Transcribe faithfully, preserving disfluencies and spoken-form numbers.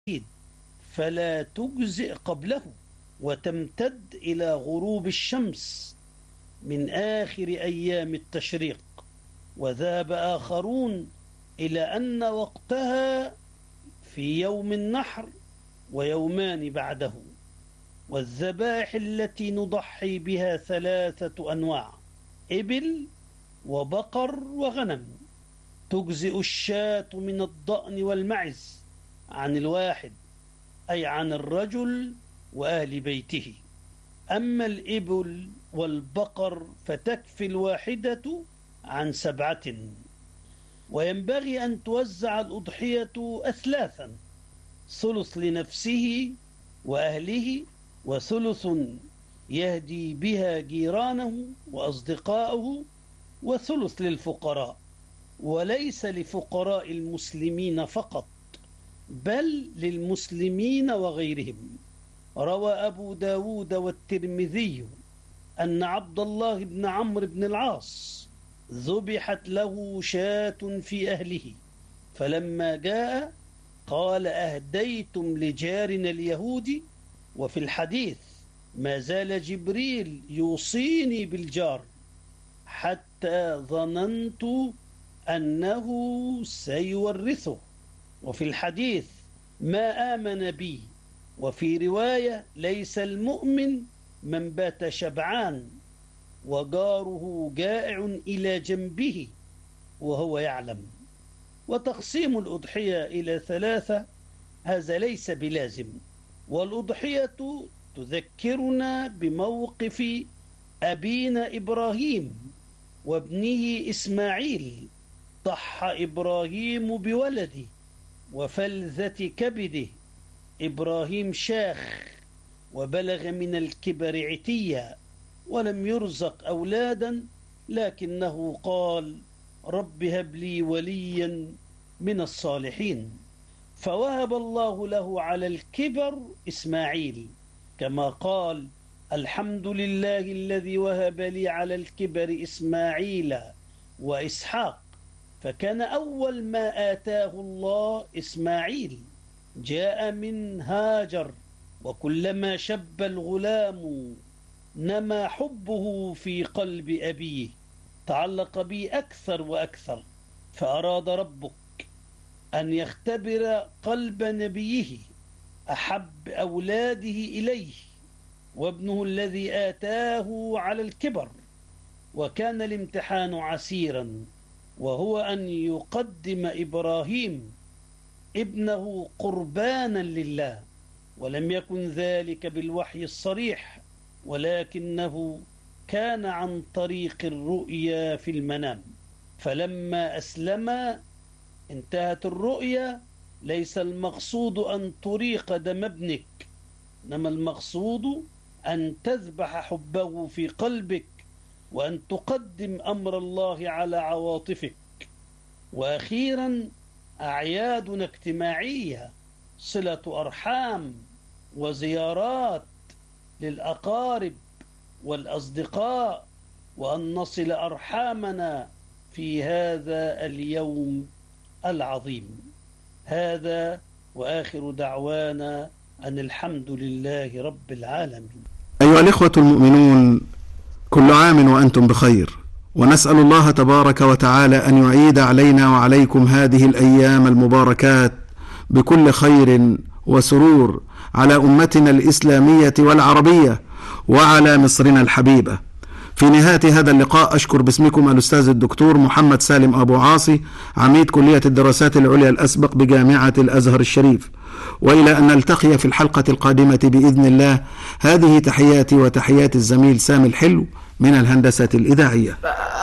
فلا تجزئ قبله وتمتد إلى غروب الشمس من آخر أيام التشريق. وذهب آخرون إلى أن وقتها في يوم النحر ويومان بعده. والذبائح التي نضحي بها ثلاثة أنواع: إبل وبقر وغنم. تجزئ الشاة من الضأن والمعز عن الواحد، أي عن الرجل وأهل بيته. أما الإبل والبقر فتكفي الواحدة عن سبعة. وينبغي أن توزع الأضحية أثلاثا: ثلث لنفسه وأهله، وثلث يهدي بها جيرانه وأصدقائه، وثلث للفقراء. وليس لفقراء المسلمين فقط، بل للمسلمين وغيرهم. روى أبو داود والترمذي أن عبد الله بن عمرو بن العاص ذبحت له شاة في أهله، فلما جاء قال: أهديتم لجارنا اليهودي؟ وفي الحديث: ما زال جبريل يوصيني بالجار حتى ظننت أنه سيورثه. وفي الحديث: ما آمن بي. وفي رواية: ليس المؤمن من بات شبعان وجاره جائع إلى جنبه وهو يعلم. وتقسيم الأضحية إلى ثلاثة هذا ليس بلازم. والأضحية تذكرنا بموقف أبينا إبراهيم وابنه إسماعيل. ضحى إبراهيم بولده وفلذة كبده. إبراهيم شاخ وبلغ من الكبر عتيا ولم يرزق أولادا، لكنه قال: رب هب لي وليا من الصالحين. فوهب الله له على الكبر إسماعيل، كما قال: الحمد لله الذي وهب لي على الكبر إسماعيل وإسحاق. فكان أول ما آتاه الله إسماعيل، جاء من هاجر. وكلما شب الغلام نما حبه في قلب أبيه، تعلق به أكثر وأكثر. فأراد ربك أن يختبر قلب نبيه أحب أولاده إليه، وابنه الذي آتاه على الكبر. وكان الامتحان عسيرا، وهو أن يقدم إبراهيم ابنه قربانا لله. ولم يكن ذلك بالوحي الصريح، ولكنه كان عن طريق الرؤيا في المنام. فلما أسلم انتهت الرؤيا. ليس المقصود أن تريق دم ابنك، إنما المقصود أن تذبح حبه في قلبك، وأن تقدم أمر الله على عواطفك. وأخيرا أعيادنا اجتماعية، صلة أرحام وزيارات للأقارب والأصدقاء، وأن نصل أرحامنا في هذا اليوم العظيم. هذا وآخر دعوانا أن الحمد لله رب العالمين. أيها الإخوة المؤمنون، كل عام وأنتم بخير، ونسأل الله تبارك وتعالى أن يعيد علينا وعليكم هذه الأيام المباركات بكل خير وسرور على أمتنا الإسلامية والعربية وعلى مصرنا الحبيبة. في نهاية هذا اللقاء أشكر باسمكم الأستاذ الدكتور محمد سالم أبو عاصي، عميد كلية الدراسات العليا الأسبق بجامعة الأزهر الشريف. وإلى أن نلتقي في الحلقة القادمة بإذن الله، هذه تحياتي وتحيات الزميل سامي الحلو من الهندسة الإذاعية.